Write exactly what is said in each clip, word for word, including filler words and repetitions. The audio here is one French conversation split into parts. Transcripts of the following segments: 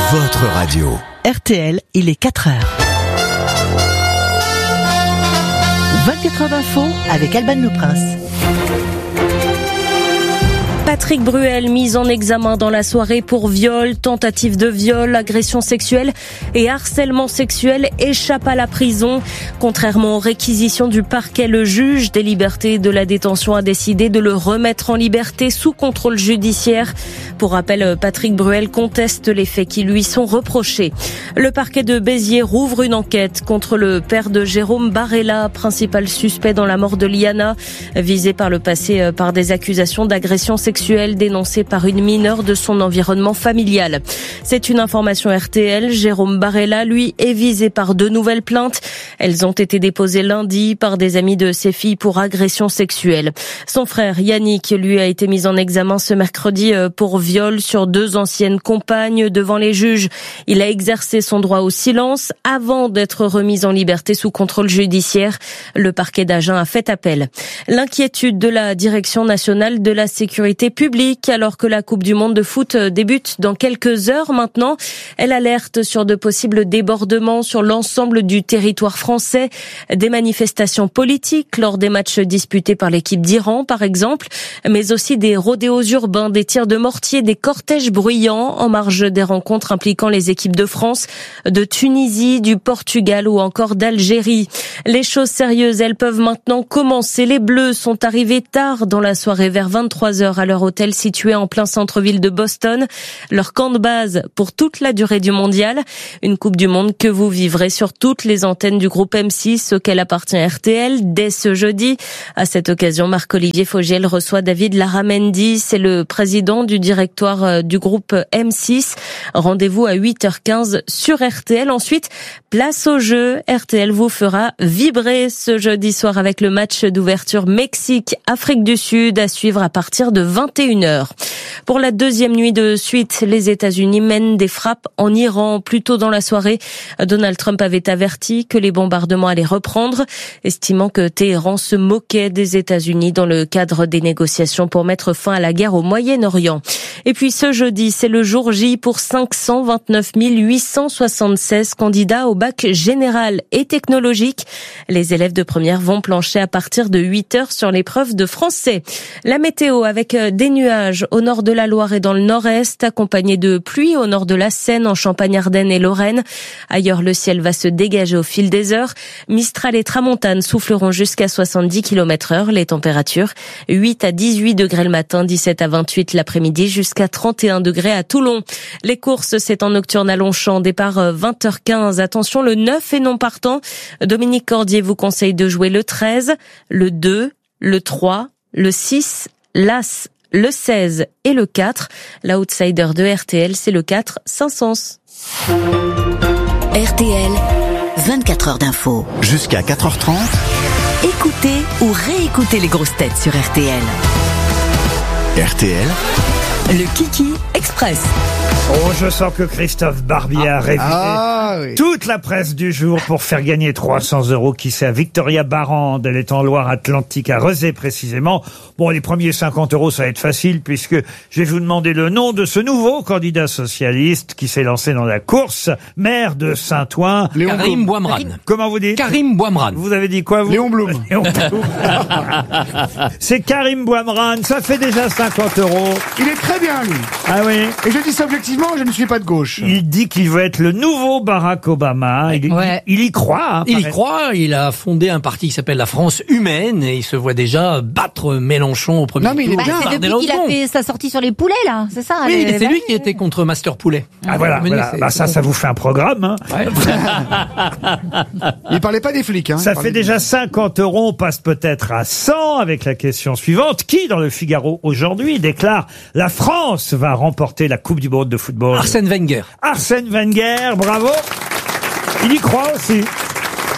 votre radio. R T L, il est quatre heures. vingt-quatre heures d'info avec Alban Le Prince. Patrick Bruel, mis en examen dans la soirée pour viol, tentative de viol, agression sexuelle et harcèlement sexuel, échappe à la prison. Contrairement aux réquisitions du parquet, le juge des libertés et de la détention a décidé de le remettre en liberté sous contrôle judiciaire. Pour rappel, Patrick Bruel conteste les faits qui lui sont reprochés. Le parquet de Béziers rouvre une enquête contre le père de Jérôme Barella, principal suspect dans la mort de Liana, visé par le passé par des accusations d'agression sexuelle dénoncée par une mineure de son environnement familial. C'est une information R T L. Jérôme Barella, lui, est visé par deux nouvelles plaintes. Elles ont été déposées lundi par des amis de ses filles pour agression sexuelle. Son frère Yannick, lui, a été mis en examen ce mercredi pour viol sur deux anciennes compagnes devant les juges. Il a exercé son droit au silence avant d'être remis en liberté sous contrôle judiciaire. Le parquet d'Agen a fait appel. L'inquiétude de la Direction nationale de la sécurité publique alors que la Coupe du monde de foot débute dans quelques heures maintenant. Elle alerte sur de possibles débordements sur l'ensemble du territoire français, des manifestations politiques lors des matchs disputés par l'équipe d'Iran par exemple, mais aussi des rodéos urbains, des tirs de mortier, des cortèges bruyants en marge des rencontres impliquant les équipes de France, de Tunisie, du Portugal ou encore d'Algérie. Les choses sérieuses, elles peuvent maintenant commencer. Les Bleus sont arrivés tard dans la soirée vers vingt-trois heures à leur hôtel situé en plein centre-ville de Boston. Leur camp de base pour toute la durée du mondial. Une Coupe du Monde que vous vivrez sur toutes les antennes du groupe M six auquel appartient R T L dès ce jeudi. À cette occasion, Marc-Olivier Fogiel reçoit David Larramendy. C'est le président du directoire du groupe M six. Rendez-vous à huit heures quinze sur R T L. Ensuite, place au jeu. R T L vous fera vibrer ce jeudi soir avec le match d'ouverture Mexique-Afrique du Sud à suivre à partir de vingt et une heures. Pour la deuxième nuit de suite, les États-Unis mènent des frappes en Iran. Plus tôt dans la soirée, Donald Trump avait averti que les bombardements allaient reprendre, estimant que Téhéran se moquait des États-Unis dans le cadre des négociations pour mettre fin à la guerre au Moyen-Orient. Et puis ce jeudi, c'est le jour J pour cinq cent vingt-neuf mille huit cent soixante-seize candidats au bac général et technologique. Les élèves de première vont plancher à partir de huit heures sur l'épreuve de français. La météo avec des nuages au nord de la Loire et dans le nord-est, accompagnés de pluie au nord de la Seine, en Champagne-Ardenne et Lorraine. Ailleurs, le ciel va se dégager au fil des heures. Mistral et tramontane souffleront jusqu'à soixante-dix kilomètres heure. Les températures, huit à dix-huit degrés le matin, dix-sept à vingt-huit l'après-midi, jusqu'à trente et un degrés à Toulon. Les courses, c'est en nocturne à Longchamp, départ vingt heures quinze. Attention, le neuf est non partant. Dominique Cordier vous conseille de jouer le treize, le deux, le trois, le six, l'As, le seize et le quatre. L'outsider de R T L, c'est le quatre, Saint-Saëns. R T L, vingt-quatre heures d'info. Jusqu'à quatre heures trente. Écoutez ou réécoutez les grosses têtes sur R T L. R T L. Le Kiki Express. Oh, je sens que Christophe Barbier a révisé Ah, oui. toute la presse du jour pour faire gagner trois cents euros. Qui c'est à Victoria Barande, elle est en Loire-Atlantique, à Rezé précisément. Bon, les premiers cinquante euros, ça va être facile puisque je vais vous demander le nom de ce nouveau candidat socialiste qui s'est lancé dans la course, maire de Saint-Ouen. Léon Karim Blum. Bouamran. Comment vous dites? Karim Bouamran. Vous avez dit quoi, vous? Léon Blum. Léon Blum. C'est Karim Bouamran, ça fait déjà cinquante euros. Il est très bien, lui. Ah oui? Et je dis ça objectivement, je ne suis pas de gauche. Il dit qu'il veut être le nouveau Barack Obama. Il, Ouais. il, il y croit. Hein, Il y paraît. croit, il a fondé un parti qui s'appelle la France humaine et il se voit déjà battre Mélenchon au premier Non, mais il est tour. bien. par C'est des depuis qu'il a logements. fait sa sortie sur les poulets, là, c'est ça? Oui, les- c'est lui qui était contre Master Poulet. Ah voilà, Mais voilà. c'est- Bah, ça, c'est ça bon. vous fait un programme. Hein. Ouais. Il parlait pas des flics. Hein. Ça Il fait parlait déjà cinquante euros. On passe peut-être à cent avec la question suivante. Qui, dans le Figaro aujourd'hui, déclare la France va remporter la Coupe du monde de football? Arsène Wenger. Arsène Wenger, bravo. Il y croit aussi.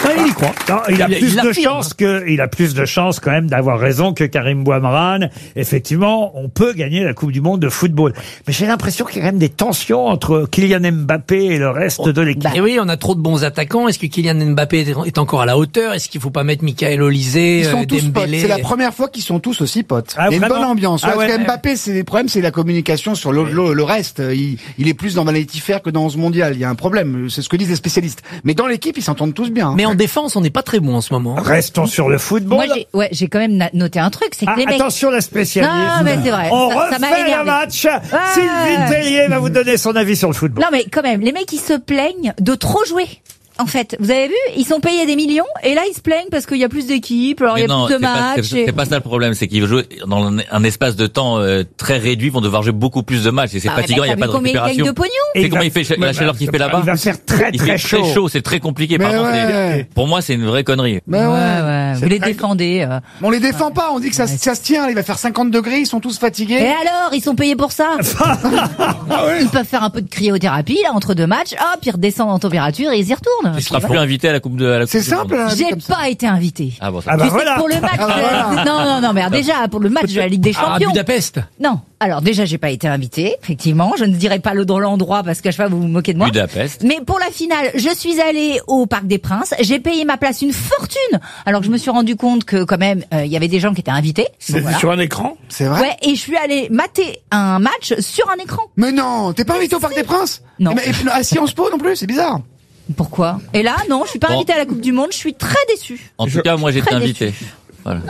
Ouais, il y croit. Non, il a Il- plus il de l'affirme. chances que, il a plus de chances quand même d'avoir raison que Karim Bouamran. Effectivement, on peut gagner la Coupe du Monde de football. Mais j'ai l'impression qu'il y a quand même des tensions entre Kylian Mbappé et le reste de l'équipe. Et oui, on a trop de bons attaquants. Est-ce que Kylian Mbappé est- est encore à la hauteur? Est-ce qu'il faut pas mettre Michael Olise, Ils sont euh, tous potes. Dembélé? C'est la première fois qu'ils sont tous aussi potes. Ah, il y a une vraiment bonne ambiance. Ah Parce ouais. que Mbappé, c'est le problème, c'est la communication sur le, le, le reste. Il, il est plus dans Vanity Fair que dans onze mondial. Il y a un problème. C'est ce que disent les spécialistes. Mais dans l'équipe, ils s'entendent tous bien. hein. Mais en défense, on n'est pas très bon en ce moment. Restons sur le football. Moi, j'ai, ouais, j'ai quand même na- noté un truc, c'est que Ah, les mecs. attention la spécialiste. Non, mais c'est vrai. On Ça- ça m'a refait le énervé. match. Ouais. Sylvie Tellier va vous donner son avis sur le football. Non, mais quand même, les mecs, ils se plaignent de trop jouer. En fait, vous avez vu, ils sont payés des millions et là ils se plaignent parce qu'il y a plus d'équipes, alors il y Mais a non, plus de c'est pas, matchs. c'est- et- c'est pas ça le problème, c'est qu'ils jouent dans un, un espace de temps euh, très réduit, ils vont devoir jouer beaucoup plus de matchs et c'est Bah ouais, fatigant, mais il n'y a t'as pas vu de combien ils gagnent récupération. de pognon Et C'est il comment va- il fait la chaleur qu'il fait là-bas? Il va faire très Il très fait chaud. très chaud, c'est très compliqué. Mais Pardon, ouais. c'est- pour moi, c'est une vraie connerie. Mais Ouais, ouais. ouais, C'est vous les très- défendez. euh. On les défend pas. On dit que ça, ça se tient. Il va faire cinquante degrés. Ils sont tous Et fatigués. alors, ils sont payés pour ça. Ils peuvent faire un peu de cryothérapie là entre deux matchs, hop, ils redescendent en température et ils y retournent. Tu seras plus invité à la Coupe de à la Coupe C'est du Monde. simple. hein, J'ai comme ça. pas été invité. Ah bon, ça Ah bah Tu sais que voilà. pour le match, Ah bah voilà. euh, non, non, non, mais alors déjà pour le match de la Ligue des Ah, Champions. Budapest. Non, alors déjà j'ai pas été invité, effectivement. Je ne dirai pas le dans l'endroit parce que je sais pas vous vous moquez de moi. Budapest. Mais pour la finale, je suis allée au Parc des Princes. J'ai payé ma place une fortune. Alors que je me suis rendu compte que quand même euh, il y avait des gens qui étaient invités. Donc, voilà. sur un écran. C'est vrai. Ouais, et je suis allée mater un match sur un écran. Mais non, t'es pas invité au Parc des Princes? Non. Et, mais- et puis, à Sciences Po non plus. C'est bizarre. Pourquoi? Et là, non, je suis pas Bon. invitée à la Coupe du Monde. Je suis très déçue. En tout cas, moi, j'étais Très invité. Voilà.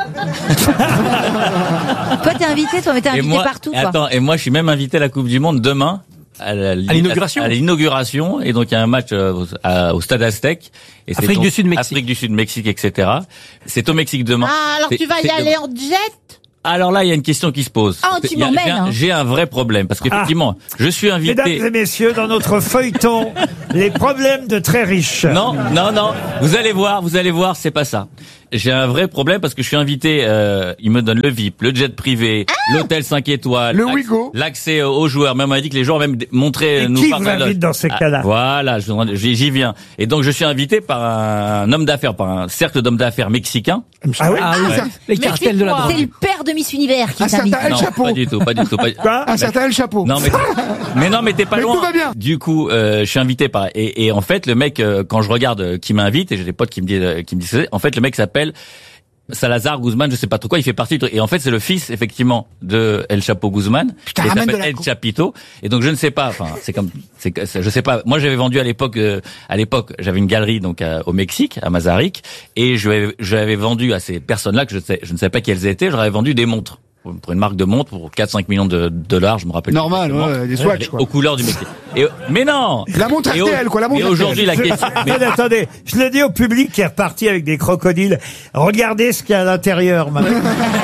Toi, t'es invité, toi, mais t'es Et invité moi, partout, quoi. attends, et moi, je suis même invité à la Coupe du Monde demain. À la- l'inauguration À l'inauguration. Et donc, il y a un match euh, au, à- au Stade Aztec. Et c'est Afrique donc- du Sud, Mexique. Afrique du Sud, Mexique, et cetera. C'est au Mexique demain. Ah, alors C'est- tu vas y c'est aller demain. en jet? Alors là, il y a une question qui se pose. Ah, tu Il y a- m'emmènes, j'ai un- hein. J'ai un vrai problème parce qu'effectivement, je suis Mesdames invité. et messieurs, dans notre feuilleton, les problèmes de très riches. Non, non, non. Vous allez voir, vous allez voir, c'est pas ça. J'ai un vrai problème parce que je suis invité. Euh, ils me donnent le V I P, le jet privé, l'hôtel cinq étoiles, Le l'acc- Ouigo. l'accès aux joueurs. Même on m'a dit que les joueurs même d- montraient Et nous qui par vous la loge. invite dans ces Ah, cas-là? Voilà, je- j'y j'y viens. Et donc je suis invité par un homme d'affaires, par un cercle d'hommes d'affaires mexicains. Ah oui. Ah oui, Ouais. les cartels de la C'est drogue. le père de Miss Univers qui Un t'invite. certain El Non, Chapeau. pas du tout, pas du tout. Pas... Quoi Un certain El Chapeau. Non mais mais non mais t'es pas Mais loin. tout va bien. Du coup, euh, je suis invité par et, et en fait le mec euh, quand je regarde euh, qui m'invite et j'ai des potes qui me disent euh, qui me disent en fait le mec s'appelle Salazar Guzman, je sais pas trop quoi, il fait partie du truc. Et en fait, c'est le fils, effectivement, de El Chapo Guzman. Putain, il ramène s'appelle de la El coupe. Chapito. Et donc, je ne sais pas, enfin, c'est comme, c'est, que- c'est- je sais pas. Moi, j'avais vendu à l'époque, euh, à l'époque, j'avais une galerie, donc, à- au Mexique, à Mazarik. Et je l'avais- je l'avais vendu à ces personnes-là que je sais, je ne savais pas qui elles étaient, je leur avais vendu des montres. Pour une marque de montre, pour quatre cinq millions de dollars, je me rappelle. Normal, exactement. ouais, des Swatch, quoi. Aux couleurs du Mexique. Et, mais non! La montre Et au- R T L, quoi, la montre Et R T L. aujourd'hui, la question, mais- Attendez, attendez, je le dis au public qui est reparti avec des crocodiles. Regardez ce qu'il y a à l'intérieur, maintenant.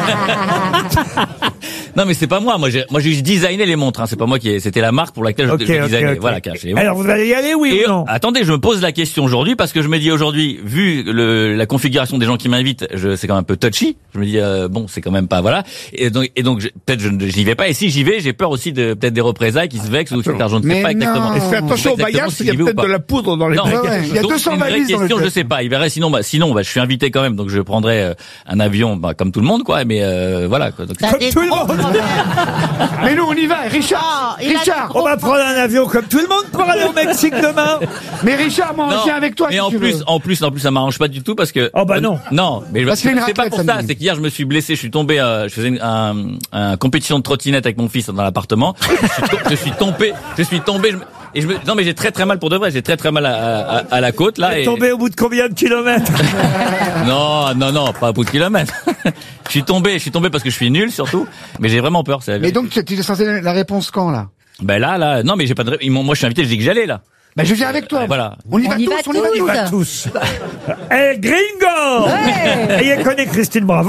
Non mais c'est pas moi, moi j'ai moi j'ai juste designé les montres, hein. C'est pas moi qui ai- c'était la marque pour laquelle je, Ok, je ok, designais. ok. Voilà, caché. Alors vous allez y aller, oui Et ou non? attendez, je me pose la question aujourd'hui parce que je me dis aujourd'hui, vu le, la configuration des gens qui m'invitent, je, c'est quand même un peu touchy. Je me dis euh, bon, c'est quand même pas voilà. Et donc, et donc je- peut-être je ne- j'y vais pas. Et si j'y vais, j'ai peur aussi de peut-être des représailles qui se vexent ou cet argent. Je ne sais Mais pas exactement. non. Je Et sais fais pas attention exactement au bagage, si il y a j'y vais ou peut-être pas. de la poudre dans les Non, bagages. mais- Ouais, il y a donc, deux cents c'est une vraie valises dans le question, jet. je sais pas. Il verrait sinon, bah, sinon, bah, je suis invité quand même, donc je prendrai euh, un avion, bah, comme tout le monde, quoi. Mais euh, voilà. Quoi. Donc, T'as Comme des tout le gros monde. problèmes. Mais nous, on y va. Richard. Ah, il a Richard. des On va prendre un avion comme tout le monde pour aller au Mexique demain. Mais Richard, moi, on vient avec toi. mais si en tu plus, veux. en plus, en plus, ça m'arrange pas du tout parce que. Oh bah non. Non, mais Parce qu'il y a une c'est pas raclette pour ça. samedi. C'est qu'hier je me suis blessé, je suis tombé, euh, je faisais une un, un compétition de trottinette avec mon fils dans l'appartement. Je suis, to- je suis tombé, je suis tombé. Je me- et je me, non mais j'ai très très mal pour de vrai. J'ai très très mal à, à, à la côte là. Vous êtes Et, tombé au bout de combien de kilomètres? non, non, non, pas à bout de kilomètre. Je suis tombé, je suis tombé parce que je suis nul surtout. Mais j'ai vraiment peur. C'est la Mais vérité. donc, tu tu es censé la réponse quand, là? Ben là, là, non mais j'ai pas de. ré- ils m'ont- Moi je suis invité, je dis que j'allais là. Ben, je viens avec toi. Voilà. On y va On y tous, va on y va tous. tous. On va tous. Eh, gringo! Et il connaît Christine Bravo.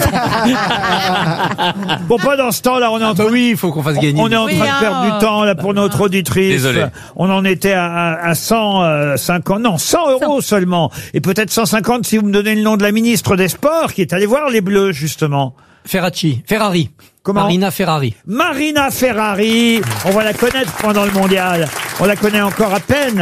Bon, pendant ce temps-là, on est en Ah bah train oui, il faut qu'on fasse gagner. On est en train de perdre du temps là pour notre auditrice. Désolé. On en était à, à, à cent cinquante, non, cent euros seulement. Et peut-être cent cinquante si vous me donnez le nom de la ministre des Sports qui est allée voir les Bleus, justement. Ferracci, Ferrari. Comment Marina Ferrari. Marina Ferrari. On va la connaître pendant le mondial. On la connaît encore à peine.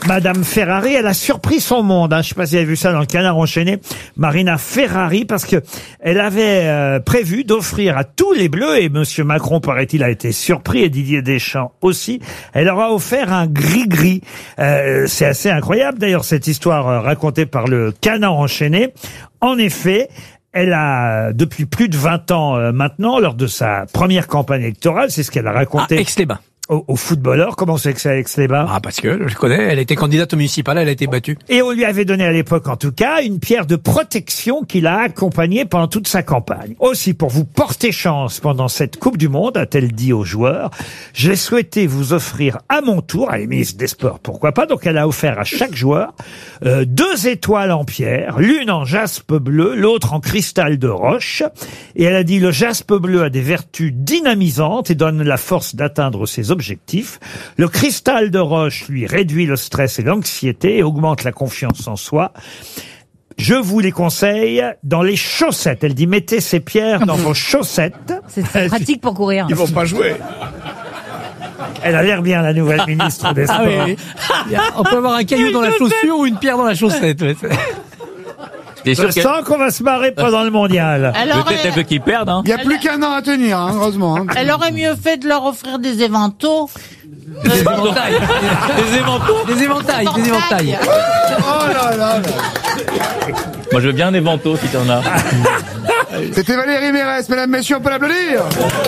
Madame Ferrari, elle a surpris son monde. Hein. Je ne sais pas si vous avez vu ça dans le Canard enchaîné. Marina Ferrari, parce que elle avait euh, prévu d'offrir à tous les Bleus, et Monsieur Macron, paraît-il, a été surpris, et Didier Deschamps aussi, elle leur a offert un gris-gris. Euh, c'est assez incroyable, d'ailleurs, cette histoire euh, racontée par le Canard enchaîné. En effet, elle a, depuis plus de vingt ans euh, maintenant, lors de sa première campagne électorale, c'est ce qu'elle a raconté. Ah, Aix-les-Bains. Aux, aux footballeurs. Comment c'est que c'est à Aix-les-Bains? Ah, parce que je connais, elle était candidate au municipal, elle a été battue. Et on lui avait donné à l'époque, en tout cas, une pierre de protection qui l'a accompagnée pendant toute sa campagne. Aussi, pour vous porter chance pendant cette Coupe du Monde, a-t-elle dit aux joueurs, j'ai souhaité vous offrir à mon tour, à la ministre des Sports, pourquoi pas, donc elle a offert à chaque joueur euh, deux étoiles en pierre, l'une en jaspe bleu, l'autre en cristal de roche. Et elle a dit, le jaspe bleu a des vertus dynamisantes et donne la force d'atteindre ses objectifs. Le cristal de roche, lui, réduit le stress et l'anxiété et augmente la confiance en soi. Je vous les conseille dans les chaussettes. Elle dit, mettez ces pierres dans vos chaussettes. C'est pratique pour courir. Ils vont pas jouer. Elle a l'air bien, la nouvelle ministre des Sports. Ah oui, oui. On peut avoir un caillou dans la chaussure ou une pierre dans la chaussette. Ouais. Je sens qu'on va se marrer pendant le mondial. Peut-être qu'ils perdent. Hein. Il n'y a plus qu'un an à tenir, hein, heureusement. Hein. Elle aurait mieux fait de leur offrir des éventails. Des éventails. Des éventails. Des éventails. Des éventails. Oh là là là. Moi, je veux bien un éventeau si t'en as. C'était Valérie Mérès, mesdames, messieurs, on peut l'applaudir.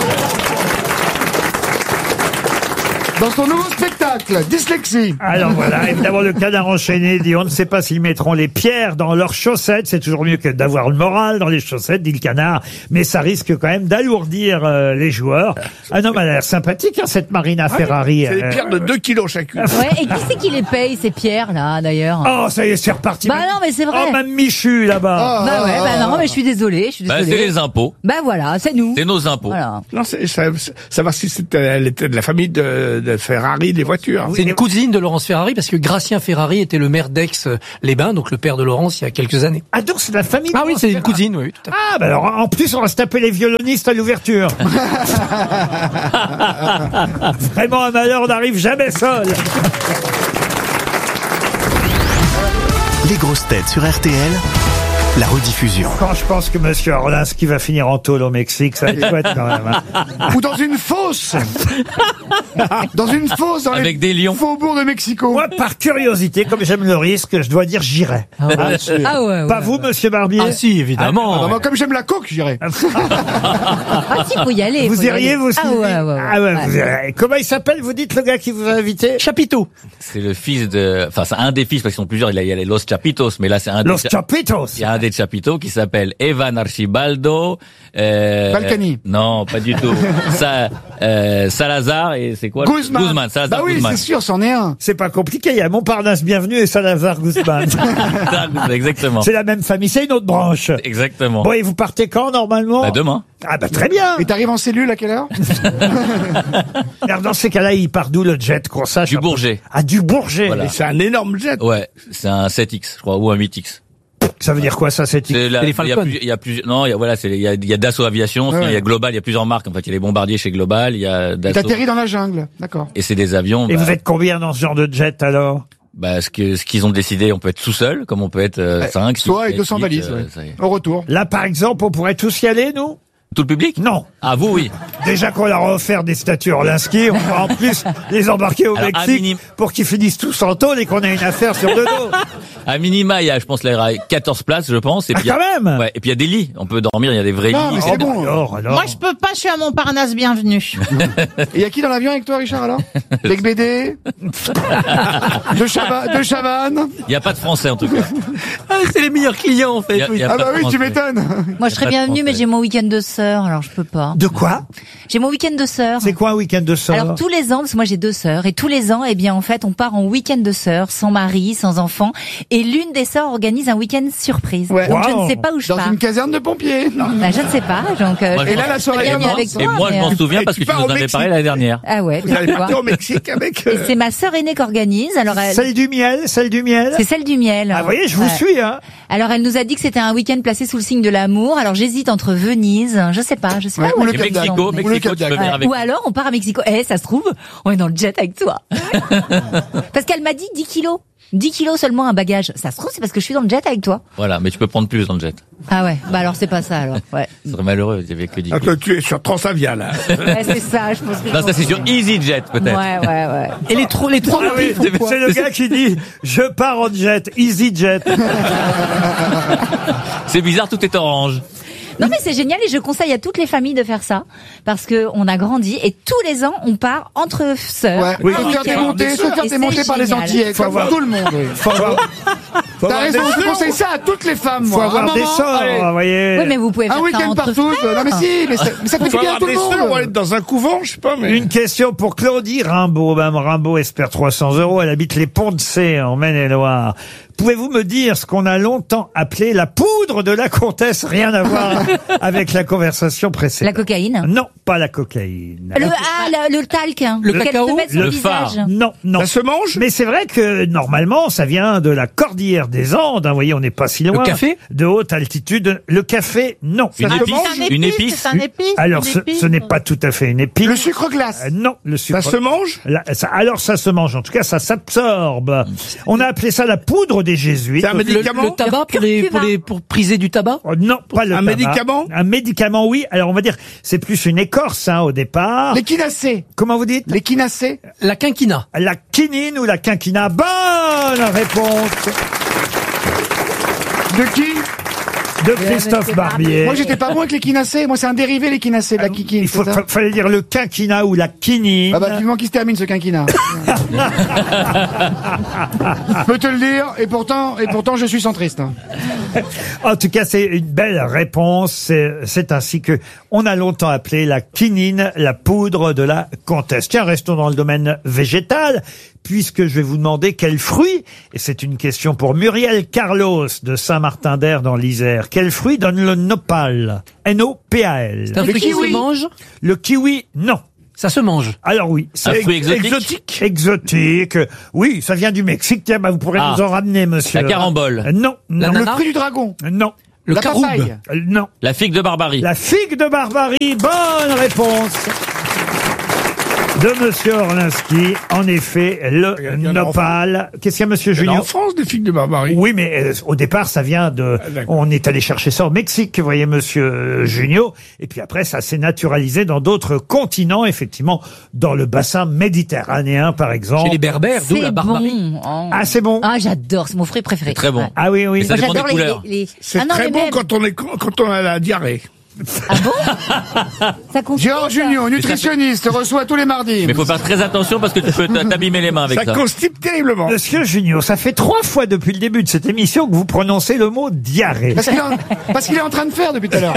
Dans son nouveau spectacle, Dyslexie. Alors voilà, évidemment, le Canard enchaîné dit, on ne sait pas s'ils mettront les pierres dans leurs chaussettes. C'est toujours mieux que d'avoir le moral dans les chaussettes, dit le Canard. Mais ça risque quand même d'alourdir euh, les joueurs. Ah non, mais elle a l'air sympathique, hein, cette Marina Ferrari. C'est des pierres de deux kilos chacune. Ouais, et qui c'est qui les paye, ces pierres-là, d'ailleurs? Oh, ça y est, c'est reparti. Bah non, mais c'est vrai. Oh, même Michu, là-bas. Oh, bah ouais, bah non, mais je suis désolée, je suis Bah, désolée. c'est les impôts. Bah voilà, c'est nous. C'est nos impôts. Voilà. Non, c'est, ça, savoir si c'était, elle était de la famille de, de Ferrari, des voitures. C'est une cousine de Laurence Ferrari parce que Gratien Ferrari était le maire d'Aix-les-Bains, donc le père de Laurence il y a quelques années. Ah, donc c'est de la famille. Ah oui, c'est une cousine, oui. Tout à fait. Ah, bah alors, en plus, on va se taper les violonistes à l'ouverture. Vraiment, un malheur n'arrive jamais seul. Les grosses têtes sur R T L, la rediffusion. Quand je pense que Monsieur Orlinski va finir en tôle au Mexique, ça va être chouette quand même. Hein. Ou dans une fosse. Dans une fosse dans Avec les des lions. faubourgs de Mexico. Moi, par curiosité, comme j'aime le risque, je dois dire j'irai. Ah ouais, Ah, ah ouais, ouais. Pas vous, Monsieur Barbier? Ah si, évidemment. Ah, bah, moi, comme j'aime la coke, j'irai. Ah si, faut y aller. Vous faut y iriez, aller. vous aussi? Ah ouais, ouais, ouais. Ah ouais, Ouais. vous irez. Comment il s'appelle, vous dites, le gars qui vous a invité? Chapiteau. C'est le fils de, enfin, c'est un des fils parce qu'ils sont plusieurs. Il y a, il y a les Los Chapitos, mais là, c'est un Los des, Chapitos. il y a un des Chapitos qui s'appelle Evan Archibaldo. Euh, Balkany. euh, non, pas du tout. Ça, euh, Salazar et c'est quoi? Guzman. Guzman. Salazar Bah oui, Guzman. c'est sûr, c'en est un. C'est pas compliqué, il y a Montparnasse Bienvenue et Salazar Guzman. Exactement. C'est la même famille, c'est une autre branche. Exactement. Bon, et vous partez quand, normalement? Bah, demain. Ah bah très bien. Et t'arrives en cellule à quelle heure? Alors, dans ces cas-là, il part d'où le jet, qu'on sache? Du un peu. Bourget. Ah, du Bourget. Voilà. Et c'est un énorme jet. Ouais, c'est un sept X, je crois, ou un huit X. Ça veut dire quoi, ça, c'est C'est la- les il y a Falcon. plus, il y a plus, non, il y a, voilà, c'est, il y a, il y a Dassault Aviation, sinon Ouais. il y a Global, il y a plusieurs marques. En fait, il y a les bombardiers chez Global, il y a Et Dassault. t'atterris dans la jungle. D'accord. Et c'est des avions. Et bah, vous êtes combien dans ce genre de jet, alors? bah, ce que, ce qu'ils ont décidé, on peut être tout seul, comme on peut être euh, cinq, Soit six, et deux cents sept, valises, huit, ouais. euh, ça y est. Au retour. Là, par exemple, on pourrait tous y aller, nous? Tout le public? Non. Ah, vous, oui. Déjà qu'on leur a offert des statues Orlinski, on va en plus les embarquer au Alors, à Mexique minim- pour qu'ils finissent tous en tôle et qu'on ait une affaire sur le dos. À minima, il y a, je pense, là, il y aura quatorze places, je pense. Et Ah, puis, il y a- quand même. Ouais. Et puis, il y a des lits. On peut dormir, il y a des vrais Non, lits. mais Oh, c'est bon. Alors, alors. Moi, je peux pas, je suis à Montparnasse Bienvenue. Et y a qui dans l'avion avec toi, Richard, alors? Bec B D? De Chava- de Chavannes? Il y a pas de français, en tout cas. Ah, c'est les meilleurs clients, en fait. Il y a- oui. il y a Ah pas bah de oui, tu français. m'étonnes. Moi, je serais pas de bienvenue, mais français. j'ai mon week-end de sœur, alors je peux pas. De quoi? J'ai mon week-end de sœur. C'est quoi un week-end de sœur? Alors tous les ans, parce que moi j'ai deux sœurs, et tous les ans, eh bien en fait, on part en week-end de sœurs, sans mari, sans enfant, et l'une des sœurs organise un week-end surprise. Ouais. Donc je Wow. ne sais pas où je Dans pars. une caserne de pompiers. Bah, je ne sais pas, donc. euh, Moi, je je Et là, pense la que soirée je peux commence. avec toi, Et moi, mais, je m'en euh, souviens Et parce tu que tu pars nous au en avais Mexique. parlé l'année dernière. Ah ouais. Vous allez tu vois. partir au Mexique avec... Et euh, c'est ma sœur aînée qui organise. Alors elle, Celle du miel, celle du miel. c'est celle du miel. Ah, vous voyez, je vous Ouais. suis, hein. Alors elle nous a dit que c'était un week-end placé sous le signe de l'amour. Alors j'hésite entre Venise, loin, je sais pas, je sais Ouais, pas. ou où le est-ce Cap qu'on Mexico, est. Mexico, tu peux venir avec. Ou alors on part à Mexico. Eh, ça se trouve, on est dans le jet avec toi. Parce qu'elle m'a dit dix kilos. dix kilos seulement un bagage. Ça se trouve, c'est parce que je suis dans le jet avec toi. Voilà, mais tu peux prendre plus dans le jet. Ah ouais, bah alors c'est pas ça alors. Ouais, Ce serait malheureux, il y avait que dix Ah, kilos. toi, tu es sur Transavia, là. ouais c'est ça, je pense que. Non, ça c'est sur EasyJet peut-être. Ouais, ouais, ouais. Et les trois, les trois Ah oui, font quoi? c'est le gars qui dit je pars en jet, EasyJet. C'est bizarre, tout est orange. Non mais c'est génial et je conseille à toutes les familles de faire ça parce que on a grandi et tous les ans on part entre sœurs. Ouais, Oui. se faire démonter, se faire Et démonter c'est par les génial. Antillais, Faut comme avoir- tout le monde. oui. Faut avoir, faut T'as avoir raison, des je sorts. conseille ça à toutes les femmes, Faut moi. avoir Un des moment, sorts, allez. vous voyez. Oui mais vous pouvez Un faire ça week-end entre partout. frères. Non mais si, mais ça, mais ça fait du Faut bien à avoir tout des le sœurs, on va monde. être dans un couvent, je sais pas, mais... Une question pour Claudie Rimbaud. Mme Rimbaud espère trois cents euros. Elle habite les Ponts de Cé, en Maine-et-Loire. Pouvez-vous me dire ce qu'on a longtemps appelé la poudre de la comtesse? Rien à voir avec la conversation La précédente. cocaïne. Non, pas la cocaïne. Le ah le, le talc. hein, Le qu'elle cacao, se met sur le le phare. visage. Non, non. Ça se mange? Mais c'est vrai que normalement, ça vient de la cordillère des Andes. hein. Vous voyez, on n'est pas si loin. café De haute altitude. Le café, non. Une se épice, mange une épice. C'est un épice. Alors, une ce, épice. ce n'est pas tout à fait une épice. Le sucre glace. Euh, non, le sucre. Ça se mange? Là, ça- alors ça se mange, en tout cas ça s'absorbe. On a appelé ça la poudre des jésuites. C'est un Le, médicament? le tabac pour les, pour les, pour priser du tabac? Oh, non, pas le Un tabac. médicament? Un médicament, oui. Alors on va dire, c'est plus une écorce hein, au départ. L'équinacée. Comment vous dites? L'équinacée. La quinquina. La quinine ou la quinquina. Bonne réponse De qui? de Christophe Barbier. Moi j'étais pas bon avec l'équinacée. Moi c'est un dérivé l'équinacée de la kikine. Il faut, c'est ça fa- fallait dire le quinquina ou la quinine. Ah bah vivement qu'il se termine ce quinquina. Je peux te le dire, et pourtant, et pourtant je suis centriste. hein. En tout cas, c'est une belle réponse. C'est c'est ainsi que on a longtemps appelé la quinine la poudre de la comtesse. Tiens, restons dans le domaine végétal, puisque je vais vous demander quel fruit, et c'est une question pour Muriel Carlos de Saint-Martin-d'Air dans l'Isère, quel fruit donne le nopal? N O P A L. C'est un Le fruit qui kiwi. se mange? Le kiwi, non. Ça se mange. Alors oui, Un c'est fruit exotique. Exotique? exotique. Oui, ça vient du Mexique. Tiens, bah, vous pourrez Ah. nous en ramener, monsieur. La carambole. Euh, Non, non, nana. Le fruit du dragon. non. Le La caroube. papaye. Euh, Non. La figue de Barbarie. La figue de Barbarie, bonne réponse de Monsieur Orlinski. En effet, le Il y en a en nopal. Qu'est-ce qu'il y a, Monsieur Il y en a Junior? en France, des figues de Barbarie. Oui, mais euh, au départ, ça vient de. Ah, d'accord. On est allé chercher ça au Mexique, vous voyez, Monsieur euh, Junio. Et puis après, ça s'est naturalisé dans d'autres continents, effectivement, dans le bassin méditerranéen, par exemple. Chez les berbères, d'où la C'est barbarie. bon. Oh. Ah, c'est bon. Ah j'adore, c'est mon fruit préféré. C'est très bon. Ouais. Ah oui, oui. Mais ça Moi, dépend des j'adore les, couleurs. les, les- C'est Ah non, très mais bon même- quand on est, quand on a la diarrhée. Ah bon Ça constitue Gérard Junior, nutritionniste, reçoit tous les mardis. Mais faut faire très attention parce que tu peux t'abîmer les mains avec Ça ça. constipe terriblement. Monsieur Junio, ça fait trois fois depuis le début de cette émission que vous prononcez le mot diarrhée. Parce qu'il est, en- parce qu'il est en train de faire depuis tout à l'heure.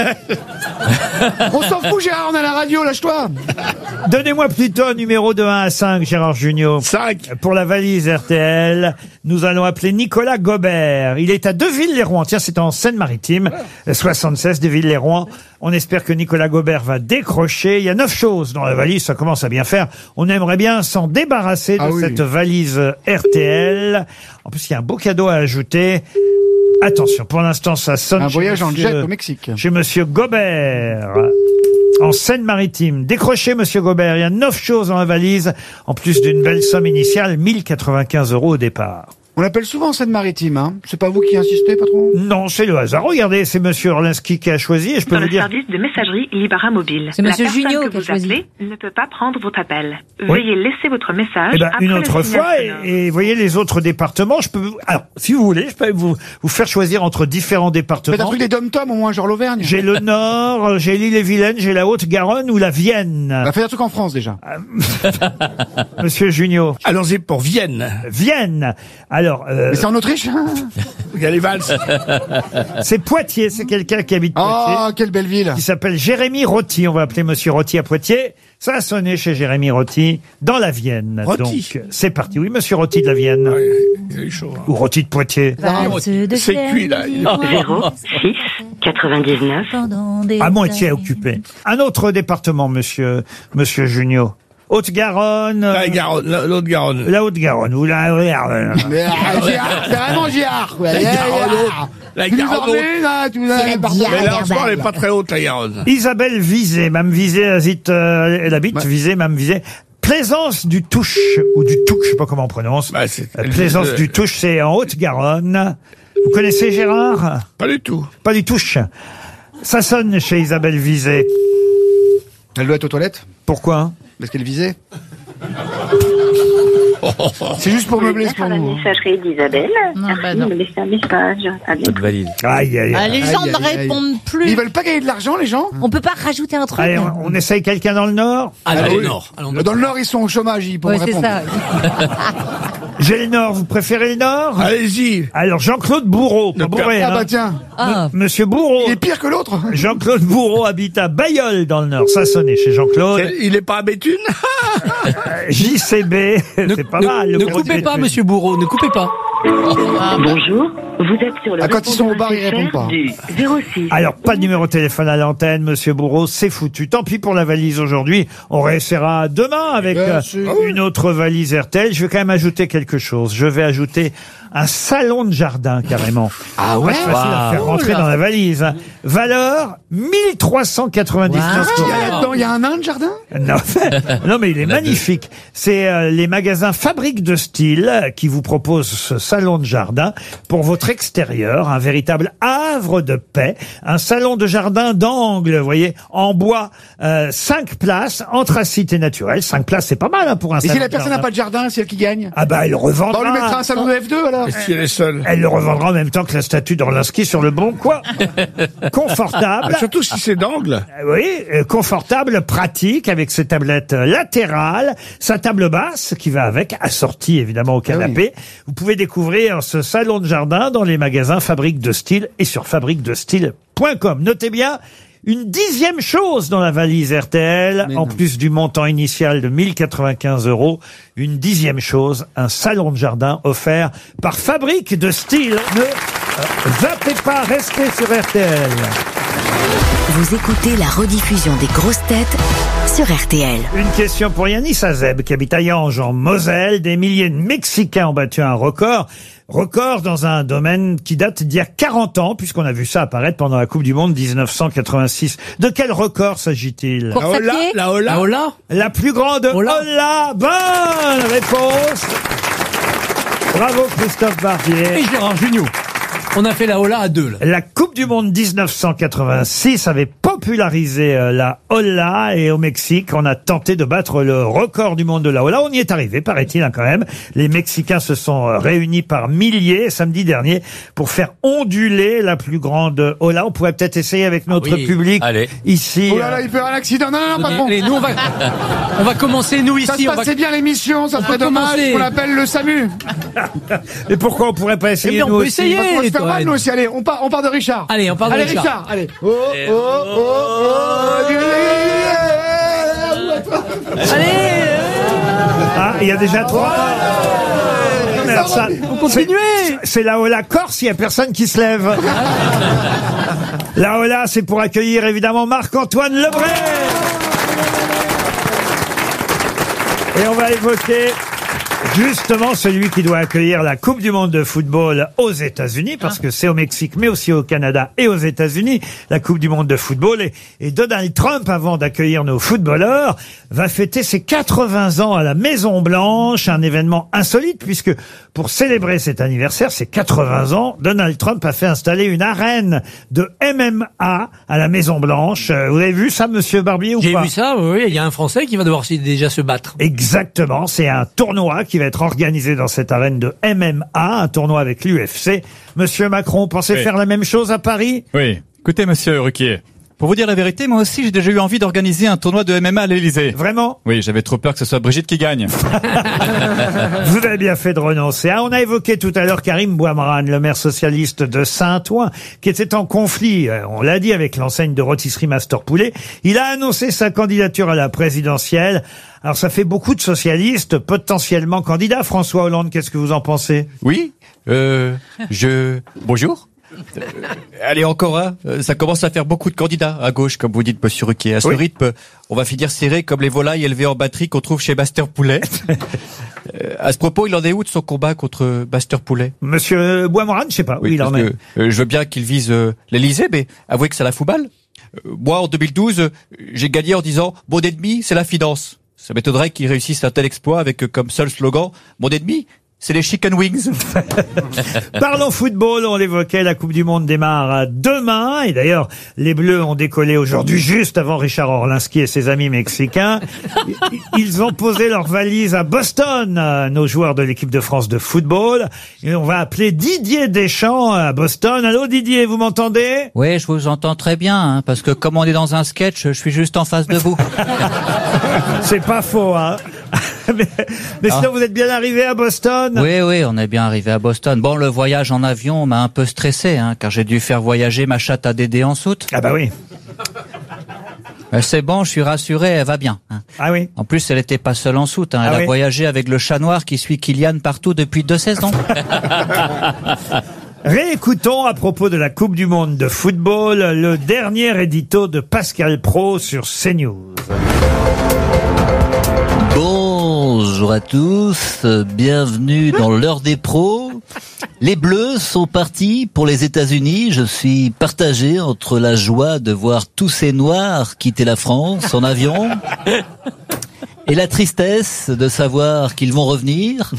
On s'en fout Gérard, on a la radio, lâche-toi. Donnez-moi plutôt un numéro de un à cinq, Gérard Junior. cinq. Pour la valise R T L, nous allons appeler Nicolas Gobert. Il est à Deville-les-Rouen. Tiens, c'est en Seine-Maritime, soixante-seize Deville-les-Rouen. On espère que Nicolas Gobert va décrocher. Il y a neuf choses dans la valise, ça commence à bien faire. On aimerait bien s'en débarrasser de Ah oui. cette valise R T L. En plus, il y a un beau cadeau à ajouter. Attention, pour l'instant, ça sonne Un chez voyage en monsieur- jet au Mexique. chez Monsieur Gobert. En Seine-Maritime. Décrochez, Monsieur Gobert. Il y a neuf choses dans la valise, en plus d'une belle somme initiale, mille quatre-vingt-quinze euros au départ. On l'appelle souvent Seine-Maritime, hein. C'est pas vous qui insistez, patron? Non, c'est le hasard. Regardez, c'est Monsieur Orlinski qui a choisi, et je peux Dans vous le dire... service de messagerie Libara Mobile. C'est Monsieur La personne Junio que qui a vous choisi. appelez ne peut pas prendre votre appel. Oui. Veuillez laisser votre message Eh ben, après une le autre signal fois, sonore. et, et voyez les autres départements, je peux vous... Alors, si vous voulez, je peux vous, vous faire choisir entre différents Faites un départements. truc des dom-toms, au moins, genre l'Auvergne. J'ai le Nord, j'ai l'île-et-Vilaine, j'ai la Haute-Garonne ou la Vienne. Bah, faites un truc en France, déjà. Monsieur Junio. Allons-y pour Vienne. Vienne. Alors, euh, Mais c'est en Autriche? Il y a les valses. c'est Poitiers, c'est quelqu'un qui habite Poitiers. Oh, quelle belle ville. Qui s'appelle Jérémy Rotti. On va appeler Monsieur Rotti à Poitiers. Ça a sonné chez Jérémy Rotti dans la Vienne. Rotti. Donc, c'est parti. Oui, Monsieur Rotti de la Vienne. Ouais, il est chaud. hein. Ou Rotti de Poitiers. Valse de C'est Vienne, cuit, là. dis-moi. zéro six quatre-vingt-dix-neuf Pendant des À moitié années. occupé. Un autre département, Monsieur, Monsieur Junio. Haute-Garonne. La Garonne, la- l'Haute-Garonne. La Haute-Garonne, ou la... Mais, ah, Giard, c'est vraiment Giard, quoi. La Yeah, Garonne yeah. haute. La Tu nous Garonne emmènes, haute. là, tu nous C'est emmènes la partout. Giard. Mais là, en ce moment, elle Verbal. est pas très haute, la Garonne. Isabelle Vizet, Mme Vizet, Azit, euh, elle habite Ouais. Vizet, Mme Vizet. Plaisance du Touche, ou du Touche, je sais pas comment on prononce. Bah, c'est- Euh, Plaisance euh, du Touche, c'est en Haute-Garonne. Vous connaissez Gérard? Pas du tout. Pas du Touche. Ça sonne chez Isabelle Vizet. Elle doit être aux toilettes, Pourquoi? parce qu'elle visait. C'est juste pour meubler, c'est pour la nous. hein. messagerie d'Isabelle. Non, Merci bah de non. me laisser un message. À bientôt. Votre valise. Aïe, aïe, Ah, aïe. les gens Aïe, ne aïe, aïe. répondent Mais plus. ils veulent pas gagner de l'argent, les gens? On peut pas rajouter un truc. Allez, on, on essaye quelqu'un dans le Nord? Allez, Ah au oui. nord. Allons au Dans le Nord, ils sont au chômage, ils pourront Ouais, c'est répondre. ça. J'ai le Nord, vous préférez le Nord? Allez-y. Alors, Jean-Claude Bourreau, pas Le père- bourré, Ah hein. bah tiens, Ah, Monsieur Bourreau. il est pire que l'autre. Jean-Claude Bourreau habite à Bailleul dans le Nord. Ça sonnait chez Jean-Claude. C'est- Il est pas à Béthune? J C B, Ne, c'est pas ne- mal. le ne bureau de coupez pas, Béthune. monsieur Bourreau, ne coupez pas. Bonjour, vous êtes sur le Ah, quand ils sont au bar, ils répondeur répondent pas. du zéro six. Alors, pas de numéro de téléphone à l'antenne, monsieur Bourreau, c'est foutu. Tant pis pour la valise aujourd'hui. On réessayera demain avec Bien euh, sûr. une autre valise R T L. Je vais quand même ajouter quelque chose. Je vais ajouter un salon de jardin, carrément. Ah ouais? Pas facile à faire rentrer dans la valise. hein. Valeur mille trois cent quatre-vingt-dix-neuf Il y euros. a là-dedans, il y a un nain de jardin? Non, non, mais il est magnifique. C'est euh, les magasins Fabrique de Style euh, qui vous proposent ce salon de jardin pour votre extérieur, un véritable havre de paix, un salon de jardin d'angle, vous voyez, en bois, euh, cinq places, anthracite et naturel. Cinq places, c'est pas mal hein, pour un Et salon si la de personne n'a jardin. pas de jardin, c'est elle qui gagne? Ah bah elle Bah, revendra. on lui mettra un salon de F deux, alors? Est-ce qu'il est seul? Elle le revendra en même temps que la statue d'Orlinski sur le bon coin. Confortable. Ah, surtout si c'est d'angle. Euh, Oui, euh, confortable, pratique, avec ses tablettes euh, latérales, sa table basse qui va avec, assortie évidemment au canapé. Vous pouvez découvrir ce salon de jardin dans les magasins Fabrique de Style et sur fabrique de style point com. Notez bien, une dixième chose dans la valise R T L, Mais en non. plus du montant initial de mille quatre-vingt-quinze euros, une dixième chose, un salon de jardin offert par Fabrique de Style. Ne euh, zappez pas, restez sur R T L. Vous écoutez la rediffusion des grosses têtes sur R T L. Une question pour Yanis Azeb, qui habite à Yange, en Moselle. Des milliers de Mexicains ont battu un record. Record dans un domaine qui date d'il y a quarante ans, puisqu'on a vu ça apparaître pendant la Coupe du Monde dix-neuf cent quatre-vingt-six. De quel record s'agit-il? Course La à Ola, pied. la Ola. La Ola. La plus grande Ola. Ola. Bonne réponse. Bravo Christophe Barbier. Et Gérard Jugnot. On a fait la Ola à deux, là. La Coupe du Monde dix-neuf cent quatre-vingt-six avait popularisé euh, la Ola, et au Mexique, on a tenté de battre le record du monde de la Ola. On y est arrivé, paraît-il, hein, quand même. Les Mexicains se sont euh, réunis par milliers samedi dernier pour faire onduler la plus grande Ola. On pourrait peut-être essayer avec notre oui. public Allez. ici. Oh là là, il peut y avoir un accident. Non, non, non, patron. Allez, nous, on va, on va commencer, nous, Ça ici. se On va... passait bien l'émission, ça serait peut dommage commencer. qu'on l'appelle le SAMU. Et pourquoi on pourrait pas essayer Eh bien, on nous peut aussi essayer. Parce qu'on va se faire toi, mal, Ed. nous aussi. Allez, on part, on part de Richard. Allez, on part de Allez, Richard. Richard. Allez. Oh, oh, oh, oh. Allez. Ah, il y a déjà trois. Non, mais alors ça, Faut continuer. c'est- C'est la Ola Corse, il y a personne qui se lève. La Ola, c'est pour accueillir évidemment Marc-Antoine Lebray. Et on va évoquer justement celui qui doit accueillir la Coupe du Monde de football aux États-Unis, parce que c'est au Mexique, mais aussi au Canada et aux États-Unis, la Coupe du Monde de football. Et, et Donald Trump, avant d'accueillir nos footballeurs, va fêter ses quatre-vingts ans à la Maison-Blanche, un événement insolite, puisque pour célébrer cet anniversaire, ses quatre-vingts ans, Donald Trump a fait installer une arène de M M A à la Maison-Blanche. Euh, Vous avez vu ça, monsieur Barbier, ou J'ai pas? vu ça, oui, oui, il y a un Français qui va devoir se- déjà se battre. Exactement, c'est un tournoi qui va être organisé dans cette arène de M M A, un tournoi avec l'U F C. Monsieur Macron, pensez Oui. faire la même chose à Paris? Oui. Écoutez, monsieur Ruquier, pour vous dire la vérité, moi aussi, j'ai déjà eu envie d'organiser un tournoi de M M A à l'Élysée. Vraiment? Oui, j'avais trop peur que ce soit Brigitte qui gagne. Vous avez bien fait de renoncer. Ah, on a évoqué tout à l'heure Karim Bouamran, le maire socialiste de Saint-Ouen, qui était en conflit, euh, on l'a dit, avec l'enseigne de rôtisserie Master Poulet. Il a annoncé sa candidature à la présidentielle. Alors ça fait beaucoup de socialistes potentiellement candidats. François Hollande, qu'est-ce que vous en pensez? Oui, euh, je... Bonjour. Euh, allez, encore un. Euh, Ça commence à faire beaucoup de candidats à gauche, comme vous dites, monsieur Ruquier. À ce Oui. rythme, on va finir serré comme les volailles élevées en batterie qu'on trouve chez Master Poulet. Euh, à ce propos, il en est où de son combat contre Master Poulet? Monsieur Boismoran, je sais pas où il en parce est. que, euh, je veux bien qu'il vise euh, l'Élysée, mais avouez que ça la fout mal. Euh, moi, en deux mille douze, euh, j'ai gagné en disant « Mon ennemi, c'est la finance ». Ça m'étonnerait qu'il réussisse un tel exploit avec euh, comme seul slogan « Mon ennemi, c'est les chicken wings ». Parlons football, on l'évoquait, la Coupe du Monde démarre demain. Et d'ailleurs, les Bleus ont décollé aujourd'hui juste avant Richard Orlinski et ses amis mexicains. Ils ont posé leurs valises à Boston, euh, nos joueurs de l'équipe de France de football. Et on va appeler Didier Deschamps à Boston. Allô Didier, vous m'entendez? Oui, je vous entends très bien, hein, parce que comme on est dans un sketch, je suis juste en face de vous. C'est pas faux, hein. mais mais sinon, Ah. vous êtes bien arrivé à Boston? Oui, oui, on est bien arrivé à Boston. Bon, le voyage en avion m'a un peu stressé, hein, car j'ai dû faire voyager ma chatte à Dédé en soute. Ah bah oui. Mais c'est bon, je suis rassuré, elle va bien. Hein. Ah oui. En plus, elle était pas seule en soute, hein, elle Ah a oui. voyagé avec le chat noir qui suit Kylian partout depuis deux saisons. Réécoutons à propos de la Coupe du Monde de football le dernier édito de Pascal Praud sur CNews. Bonjour à tous, bienvenue dans l'heure des pros. Les Bleus sont partis pour les États-Unis. Je suis partagé entre la joie de voir tous ces Noirs quitter la France en avion et la tristesse de savoir qu'ils vont revenir.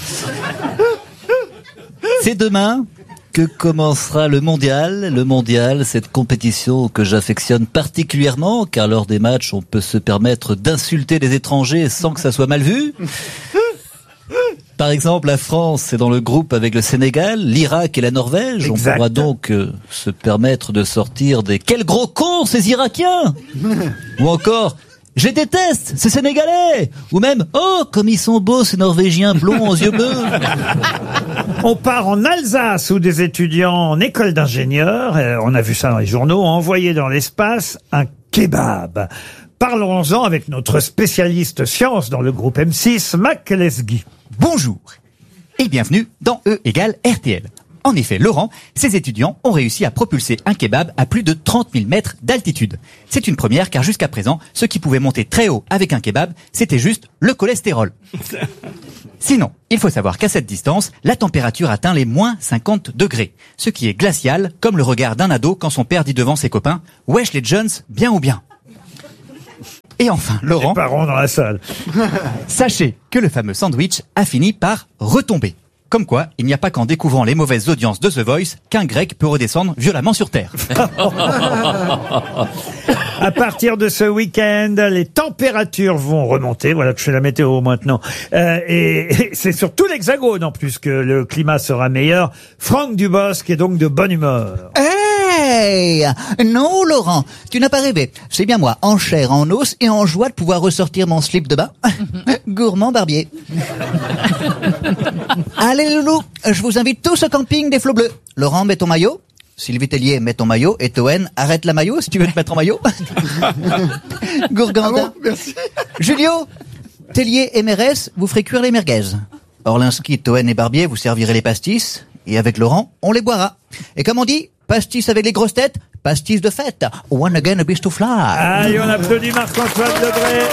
C'est demain que commencera le mondial. Le mondial, cette compétition que j'affectionne particulièrement, car lors des matchs, on peut se permettre d'insulter les étrangers sans que ça soit mal vu. Par exemple, la France est dans le groupe avec le Sénégal, l'Irak et la Norvège. Exact. On pourra donc euh, se permettre de sortir des « Quels gros cons, ces Irakiens !» ou encore « Je les déteste, ces Sénégalais !» ou même « Oh, comme ils sont beaux, ces Norvégiens blonds aux yeux bleus !» On part en Alsace où des étudiants en école d'ingénieur, euh, on a vu ça dans les journaux, ont envoyé dans l'espace un kebab. Parlons-en avec notre spécialiste science dans le groupe M six, Mac Lesguy. Bonjour et bienvenue dans E égale R T L. En effet, Laurent, ses étudiants ont réussi à propulser un kebab à plus de trente mille mètres d'altitude. C'est une première car jusqu'à présent, ce qui pouvait monter très haut avec un kebab, c'était juste le cholestérol. Sinon, il faut savoir qu'à cette distance, la température atteint les moins cinquante degrés, ce qui est glacial comme le regard d'un ado quand son père dit devant ses copains « Wesh les Jones, bien ou bien ?» Et enfin, Laurent, Les parents dans la salle. Sachez que le fameux sandwich a fini par retomber. Comme quoi, il n'y a pas qu'en découvrant les mauvaises audiences de The Voice qu'un grec peut redescendre violemment sur Terre. À partir de ce week-end, les températures vont remonter. Voilà que je fais la météo maintenant. Euh, et, et c'est sur tout l'Hexagone en plus que le climat sera meilleur. Franck Dubosc est donc de bonne humeur. Hey! Non, Laurent, tu n'as pas rêvé. C'est bien moi, en chair, en os et en joie de pouvoir ressortir mon slip de bain. Gourmand barbier. Allez, loulou, je vous invite tous au camping des Flots Bleus. Laurent, mets ton maillot. Sylvie Tellier, mets ton maillot. Et Toen, arrête la maillot si tu veux te mettre en maillot. Gourgandin. Ah bon, merci. Julio, Tellier et Mérès, vous ferez cuire les merguez. Orlinski, Toen et Barbier, vous servirez les pastis. Et avec Laurent, on les boira. Et comme on dit, pastis avec les grosses têtes, pastis de fête. One again a beast to fly. Allez, on applaudit Marc-Antoine Debré.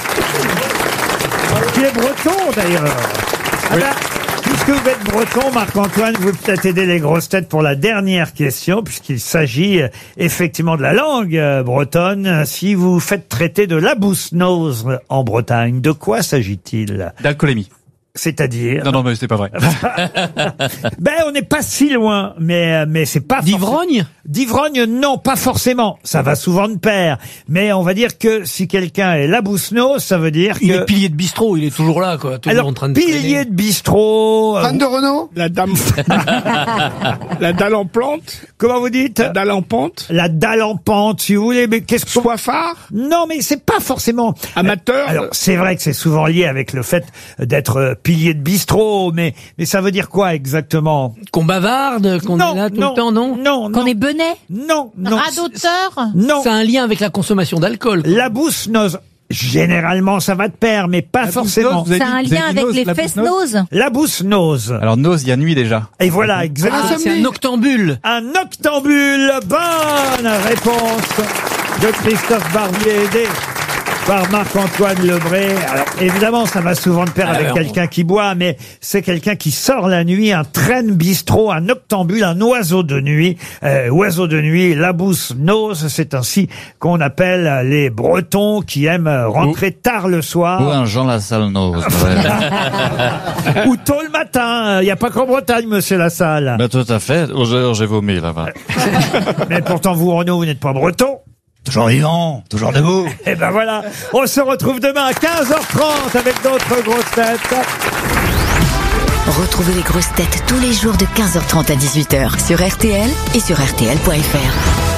Qui est breton d'ailleurs. Ah ben, puisque vous êtes breton, Marc-Antoine, vous pouvez peut-être aider les grosses têtes pour la dernière question, puisqu'il s'agit euh, effectivement de la langue euh, bretonne. Si vous faites traiter de l'abousnose en Bretagne, de quoi s'agit-il? D'alcoolémie. C'est-à-dire? Non, non, mais c'est pas vrai. Ben, on n'est pas si loin, mais mais c'est pas d'ivrogne. D'ivrogne, non, pas forcément. Ça va souvent de pair, mais on va dire que si quelqu'un est labousnose, ça veut dire que Il est pilier de bistrot, il est toujours là, quoi. Toujours alors en train de pilier traîner. de bistrot. Fan de Renault? La dame. La dalle en plante. Comment vous dites? La dalle en pente. La dalle en pente, si vous voulez, mais qu'est-ce que... Soifard. Non, mais c'est pas forcément... Amateur. Alors, c'est vrai que c'est souvent lié avec le fait d'être euh, pilier de bistrot, mais, mais ça veut dire quoi exactement? Qu'on bavarde, qu'on Non, est là tout non, le temps, non? Non, Qu'on non, est benet? non, non. Radoteur? Non. C'est un lien avec la consommation d'alcool. L'abousnose. Généralement, ça va de pair, mais pas forcément. C'est un lien avec les fesses-noses. La bousse-nose. Alors, nose, il y a nuit déjà. Et voilà, exactement. Ah, c'est un octambule. Un octambule. Bonne réponse de Christophe Barbier, aidé par Marc-Antoine Lebré. Alors, évidemment, ça va souvent de pair avec Alors, quelqu'un qui boit, mais c'est quelqu'un qui sort la nuit, un train bistrot, un octambule, un oiseau de nuit. Euh, oiseau de nuit, la bousse-nose, c'est ainsi qu'on appelle les Bretons qui aiment rentrer Ou- tard le soir. Ou un Jean Lassalle nose. ouais. Ou tôt le matin. Il n'y a pas qu'en Bretagne, monsieur Lassalle. Bah, tout à fait. Aux heures, j'ai vomi là-bas. Mais pourtant, vous, Renaud, vous n'êtes pas breton. Toujours vivant, toujours debout. Et ben voilà, on se retrouve demain à quinze heures trente avec d'autres grosses têtes. Retrouvez les grosses têtes tous les jours de quinze heures trente à dix-huit heures sur R T L et sur R T L point F R.